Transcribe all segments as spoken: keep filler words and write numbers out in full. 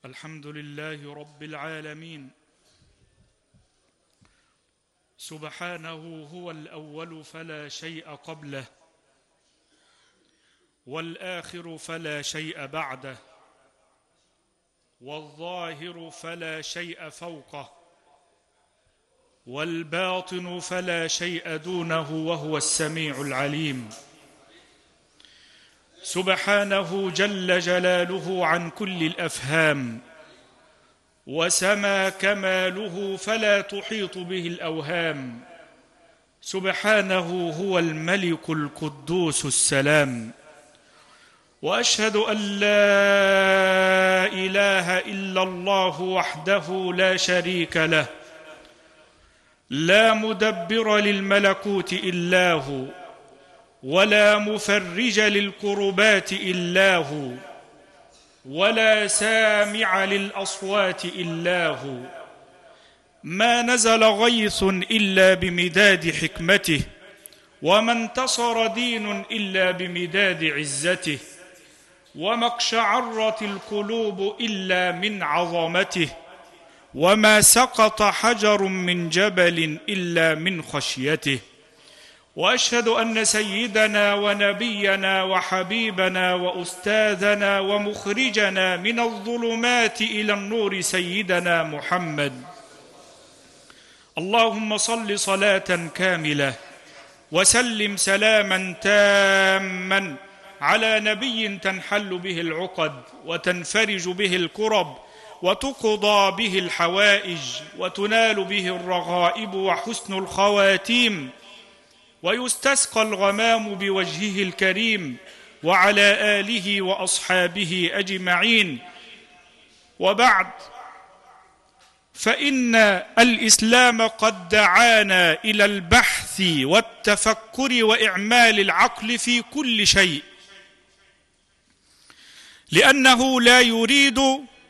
الحمد لله رب العالمين، سبحانه هو الأول فلا شيء قبله، والآخر فلا شيء بعده، والظاهر فلا شيء فوقه، والباطن فلا شيء دونه، وهو السميع العليم. سبحانه جل جلاله عن كل الأفهام، وسما كماله فلا تحيط به الأوهام. سبحانه هو الملك القدوس السلام. وأشهد أن لا إله إلا الله وحده لا شريك له، لا مدبر للملكوت إلا هو، ولا مفرج للكربات إلا هو، ولا سامع للأصوات إلا هو. ما نزل غيث إلا بمداد حكمته، وما انتصر دين إلا بمداد عزته، وما اقشعرت القلوب إلا من عظمته، وما سقط حجر من جبل إلا من خشيته. وأشهد أن سيدنا ونبينا وحبيبنا وأستاذنا ومخرجنا من الظلمات إلى النور سيدنا محمد. اللهم صل صلاة كاملة وسلم سلاما تاما على نبي تنحل به العقد وتنفرج به الكرب وتقضى به الحوائج وتنال به الرغائب وحسن الخواتيم، ويستسقى الغمام بوجهه الكريم، وعلى آله وأصحابه أجمعين. وبعد، فإن الإسلام قد دعانا إلى البحث والتفكر وإعمال العقل في كل شيء، لأنه لا يريد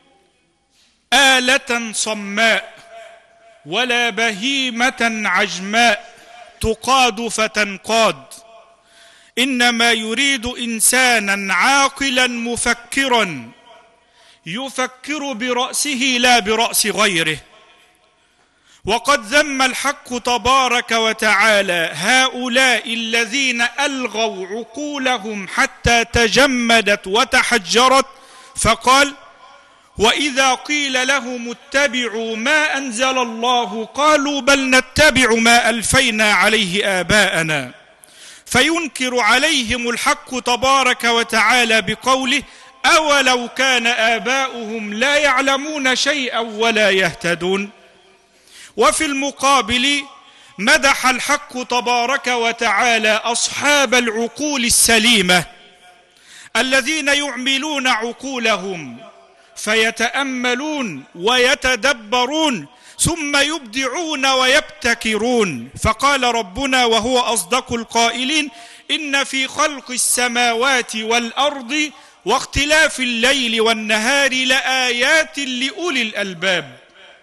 آلة صماء ولا بهيمة عجماء تقاد فتنقاد، إنما يريد إنسانا عاقلا مفكرا يفكر برأسه لا برأس غيره. وقد ذم الحق تبارك وتعالى هؤلاء الذين ألغوا عقولهم حتى تجمدت وتحجرت، فقال: وإذا قيل لهم اتبعوا ما أنزل الله قالوا بل نتبع ما ألفينا عليه آباءنا. فينكر عليهم الحق تبارك وتعالى بقوله: أولو كان آباؤهم لا يعلمون شيئا ولا يهتدون. وفي المقابل مدح الحق تبارك وتعالى أصحاب العقول السليمة الذين يعملون عقولهم فيتأملون ويتدبرون ثم يبدعون ويبتكرون. فقال ربنا وهو أصدق القائلين: إن في خلق السماوات والأرض واختلاف الليل والنهار لآيات لأولي الألباب.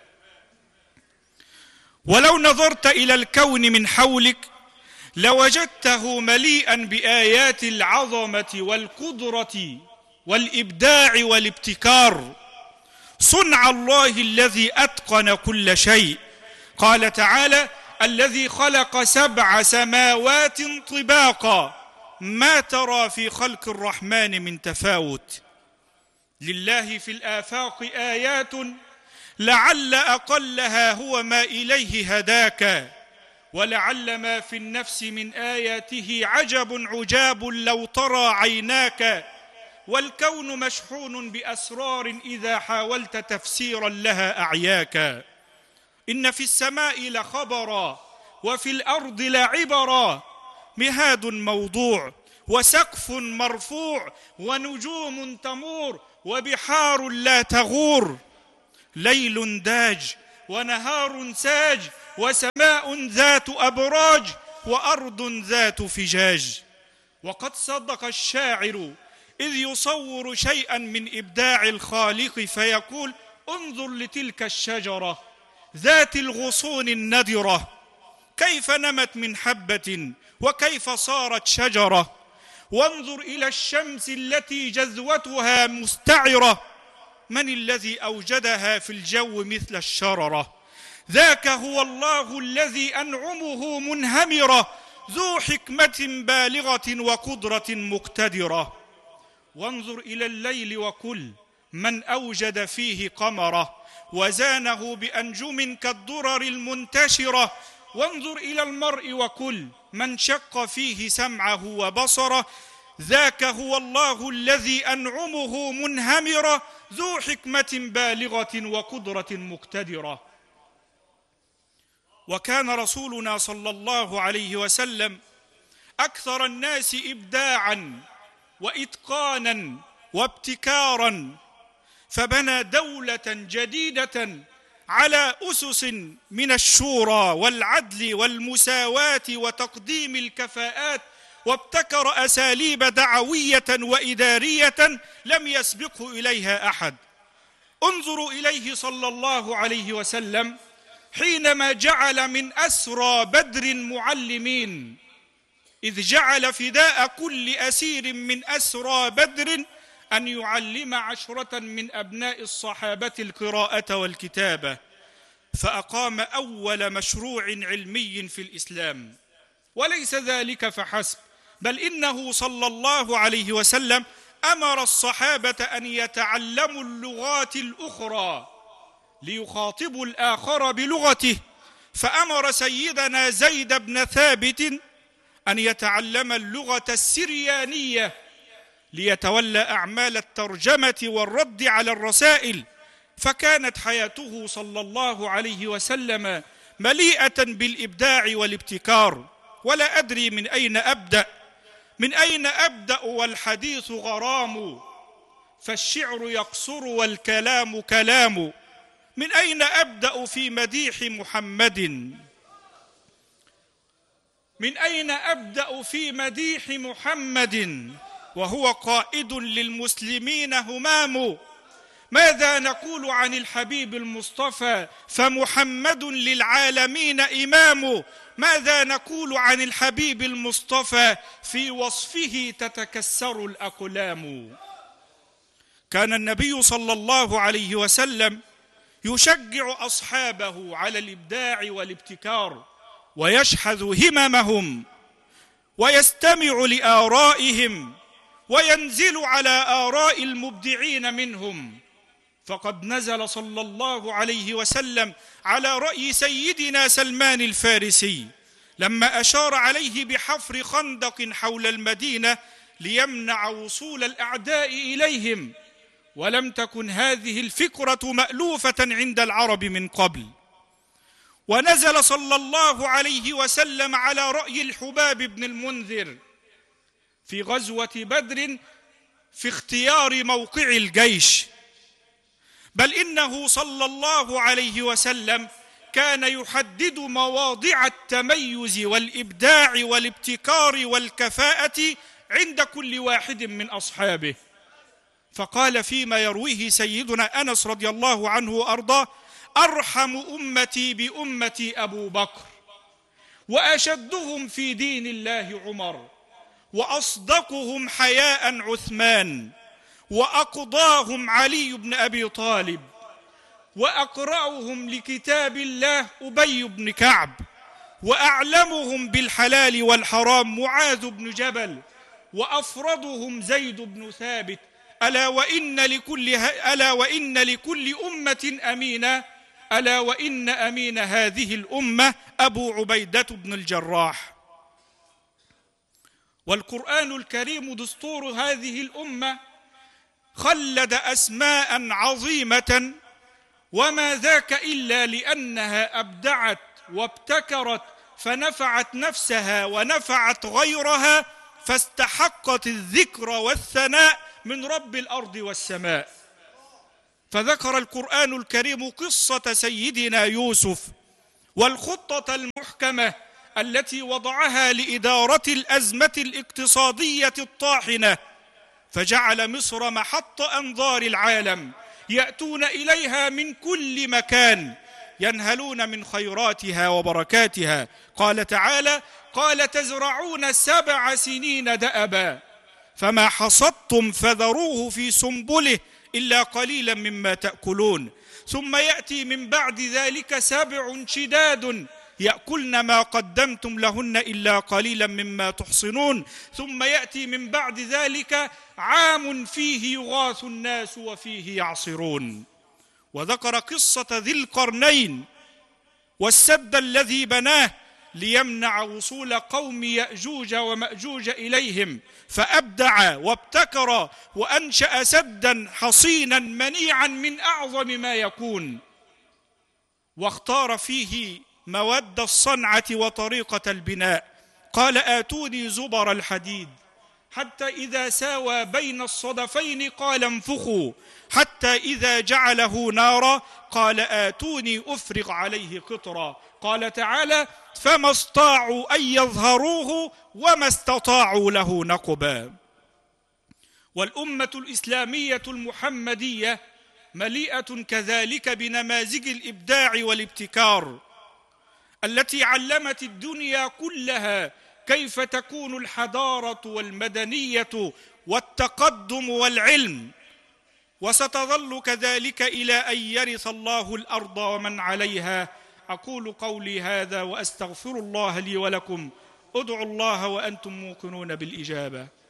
ولو نظرت إلى الكون من حولك لوجدته مليئا بآيات العظمة والقدرة والإبداع والابتكار، صنع الله الذي أتقن كل شيء. قال تعالى: الذي خلق سبع سماوات طباقا ما ترى في خلق الرحمن من تفاوت. لله في الآفاق آيات لعل أقلها هو ما إليه هداك، ولعل ما في النفس من آياته عجب عجاب لو ترى عيناك. والكون مشحون بأسرار إذا حاولت تفسيرا لها أعياك. إن في السماء لخبرا وفي الأرض لعبرا، مهاد موضوع وسقف مرفوع ونجوم تمور وبحار لا تغور، ليل داج ونهار ساج وسماء ذات أبراج وأرض ذات فجاج. وقد صدق الشاعر إذ يصور شيئا من إبداع الخالق فيقول: انظر لتلك الشجرة ذات الغصون الندرة، كيف نمت من حبة وكيف صارت شجرة. وانظر إلى الشمس التي جذوتها مستعرة، من الذي أوجدها في الجو مثل الشررة؟ ذاك هو الله الذي أنعمه منهمرة، ذو حكمة بالغة وقدرة مقتدرة. وانظر إلى الليل وكل من أوجد فيه قمره وزانه بأنجم كالدرر المنتشرة. وانظر إلى المرء وكل من شق فيه سمعه وبصره، ذاك هو الله الذي أنعمه منهمرة، ذو حكمة بالغة وقدرة مقتدرة. وكان رسولنا صلى الله عليه وسلم أكثر الناس إبداعاً وإتقاناً وابتكاراً، فبنى دولة جديدة على أسس من الشورى والعدل والمساواة وتقديم الكفاءات، وابتكر أساليب دعوية وإدارية لم يسبقه إليها أحد. انظروا إليه صلى الله عليه وسلم حينما جعل من أسرى بدر معلمين، إذ جعل فداء كل أسير من أسرى بدر أن يعلم عشرة من أبناء الصحابة القراءة والكتابة، فأقام أول مشروع علمي في الإسلام. وليس ذلك فحسب، بل إنه صلى الله عليه وسلم أمر الصحابة أن يتعلموا اللغات الأخرى ليخاطبوا الآخر بلغته، فأمر سيدنا زيد بن ثابت أن يتعلم اللغة السريانية ليتولى أعمال الترجمة والرد على الرسائل. فكانت حياته صلى الله عليه وسلم مليئة بالإبداع والابتكار. ولا أدري من أين أبدأ من أين أبدأ والحديث غرام، فالشعر يقصر والكلام كلام. من أين أبدأ في مديح محمد من أين أبدأ في مديح محمد وهو قائد للمسلمين همام؟ ماذا نقول عن الحبيب المصطفى فمحمد للعالمين إمام؟ ماذا نقول عن الحبيب المصطفى في وصفه تتكسر الأقلام؟ كان النبي صلى الله عليه وسلم يشجع أصحابه على الإبداع والابتكار، ويشحذ هممهم ويستمع لآرائهم وينزل على آراء المبدعين منهم. فقد نزل صلى الله عليه وسلم على رأي سيدنا سلمان الفارسي لما أشار عليه بحفر خندق حول المدينة ليمنع وصول الأعداء إليهم، ولم تكن هذه الفكرة مألوفة عند العرب من قبل. ونزل صلى الله عليه وسلم على رأي الحباب بن المنذر في غزوة بدر في اختيار موقع الجيش، بل إنه صلى الله عليه وسلم كان يحدد مواضع التميز والإبداع والابتكار والكفاءة عند كل واحد من أصحابه. فقال فيما يرويه سيدنا أنس رضي الله عنه وأرضاه: أرحم أمتي بأمتي أبو بكر، وأشدهم في دين الله عمر، وأصدقهم حياء عثمان، وأقضاهم علي بن أبي طالب، وأقرأهم لكتاب الله أبي بن كعب، وأعلمهم بالحلال والحرام معاذ بن جبل، وأفرضهم زيد بن ثابت. ألا وإن لكل, ألا وإن لكل أمة أمينا، ألا وإن أمين هذه الأمة أبو عبيدة بن الجراح. والقرآن الكريم دستور هذه الأمة خلد أسماء عظيمة، وما ذاك إلا لأنها أبدعت وابتكرت فنفعت نفسها ونفعت غيرها، فاستحقت الذكر والثناء من رب الأرض والسماء. فذكر القرآن الكريم قصة سيدنا يوسف والخطة المحكمة التي وضعها لإدارة الأزمة الاقتصادية الطاحنة، فجعل مصر محط أنظار العالم، يأتون إليها من كل مكان ينهلون من خيراتها وبركاتها. قال تعالى: قال تزرعون سبع سنين دأبا فما حصدتم فذروه في سنبله إلا قليلا مما تأكلون ثم يأتي من بعد ذلك سبع شداد يأكلن ما قدمتم لهن إلا قليلا مما تحصنون ثم يأتي من بعد ذلك عام فيه يغاث الناس وفيه يعصرون. وذكر قصة ذي القرنين والسد الذي بناه ليمنع وصول قوم يأجوج ومأجوج إليهم، فأبدع وابتكر وأنشأ سدا حصينا منيعا من أعظم ما يكون، واختار فيه مواد الصنعة وطريقة البناء. قال آتوني زبر الحديد حتى إذا ساوى بين الصدفين قال انفخوا حتى إذا جعله نارا قال آتوني أفرغ عليه قطرا. قال تعالى فما استطاعوا أن يظهروه وما استطاعوا له نقبا. والأمة الإسلامية المحمدية مليئة كذلك بنماذج الإبداع والابتكار التي علمت الدنيا كلها كيف تكون الحضارة والمدنية والتقدم والعلم، وستظل كذلك إلى أن يرث الله الأرض ومن عليها. أقول قولي هذا وأستغفر الله لي ولكم. ادعوا الله وأنتم موقنون بالإجابة.